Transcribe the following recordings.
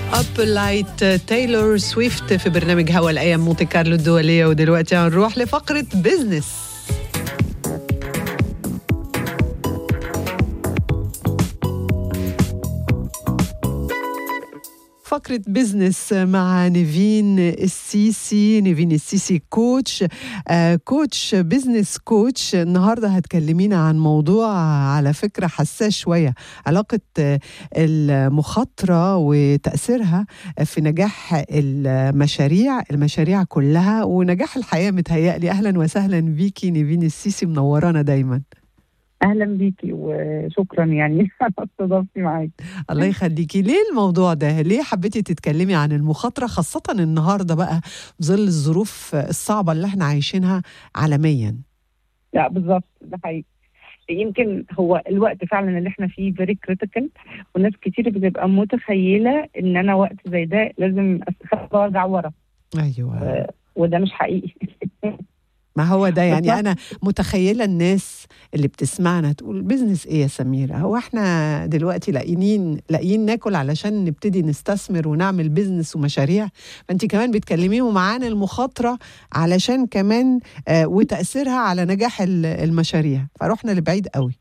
اب لايت تايلور سويفت في برنامج هوا الايام مونتي كارلو الدوليه. ودلوقتي هنروح لفقره بيزنس. فقرة بيزنس مع نيفين السيسي. نيفين السيسي كوتش كوتش بيزنس كوتش. النهاردة هتكلمينا عن موضوع على فكرة حساس شوية، علاقة المخاطرة وتأثيرها في نجاح المشاريع كلها ونجاح الحياة. متهيألي أهلا وسهلا بيكي نيفين السيسي، منورانا دايما. اهلا بيكي وشكرا يعني على استضافتي معاكي. الله يخليكي. ليه الموضوع ده؟ ليه حبيتي تتكلمي عن المخاطرة خاصة النهارده بقى في ظل الظروف الصعبة اللي احنا عايشينها عالميا؟ لا بالظبط، ده حقيقي. يمكن هو الوقت فعلا اللي احنا فيه فيري كريتيكال، وناس كتير بتبقى متخيله ان انا وقت زي ده لازم استخبى وارجع ورا. ايوه وده مش حقيقي. ما هو ده يعني أنا متخيلة الناس اللي بتسمعنا تقول بيزنس إيه يا سميرة؟ هو إحنا دلوقتي لاقيين ناكل علشان نبتدي نستثمر ونعمل بيزنس ومشاريع؟ فأنت كمان بتكلميهم عن المخاطرة علشان كمان وتأثيرها على نجاح المشاريع، فروحنا لبعيد قوي.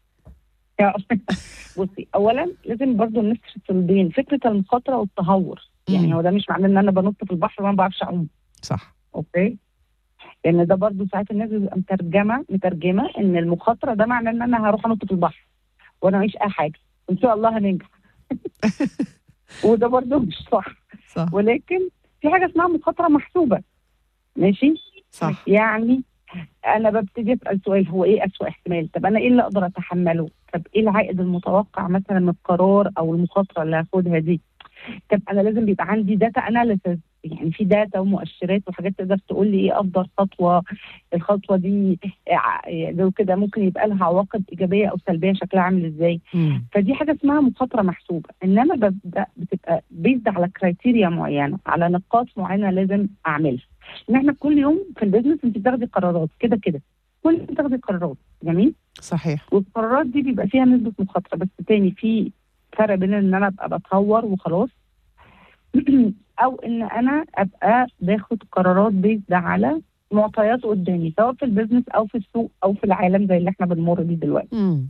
بصي، أولا لازم برضو نفصل بين فكرة المخاطرة والتهور. يعني هو ده مش معناه إن أنا بنط في البحر وأنا ما بعرفش أعوم. صح. أوكي. لان ده برضو ساعات الناس بتبقى مترجمه ان المخاطره ده معناه ان انا هروح انط في البحر وانا ماليش اي حاجه وان شاء الله هننجح. وده برضو مش صح. ولكن في حاجه اسمها مخاطره محسوبه. ماشي صح. يعني انا ببتدي اسال سؤال، هو ايه اسوأ احتمال؟ طب انا ايه اللي اقدر اتحمله؟ طب ايه العائد المتوقع مثلا من القرار او المخاطره اللي هاخدها دي؟ طب انا لازم بيبقى عندي داتا اناليسيس، يعني في داتا ومؤشرات وحاجات تقدر تقول لي ايه افضل خطوه. الخطوه دي لو كده ممكن يبقى لها عواقب ايجابيه او سلبيه، شكلها عامل ازاي. فدي حاجه اسمها مخاطره محسوبه. انما ببدا بتبقى بيزد على كرايتيريا معينه، على نقاط معينه لازم اعملها. ان احنا كل يوم في البيزنس انت بتاخدي قرارات كده كل يوم بتاخدي قرارات. جميل. صحيح. والقرارات دي بيبقى فيها نسبه مخاطره، بس تاني في فرق بين ان انا ابقى بتهور وخلاص او ان انا ابقى باخد قرارات بيزد على معطيات قدامي، سواء في البيزنس او في السوق او في العالم زي اللي احنا بنمر بيه دلوقتي.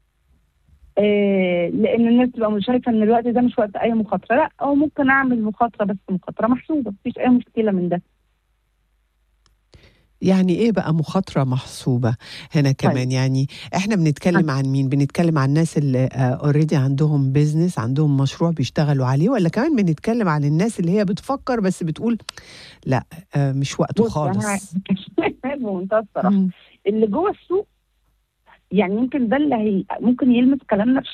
لان الناس تبقى شايفه ان الوقت ده مش وقت اي مخاطره. لا، او ممكن اعمل مخاطره بس مخاطره محسوبه، مفيش اي مشكله من ده. يعني ايه بقى مخاطرة محسوبة هنا كمان؟ طيب. يعني احنا بنتكلم عن مين؟ بنتكلم عن الناس اللي اوريدي عندهم بيزنس، عندهم مشروع بيشتغلوا عليه، ولا كمان بنتكلم عن الناس اللي هي بتفكر بس بتقول لا مش وقته خالص؟ بمنتهى الصراحة اللي جوه السوق يعني يمكن ده اللي ممكن يلمس كلامنا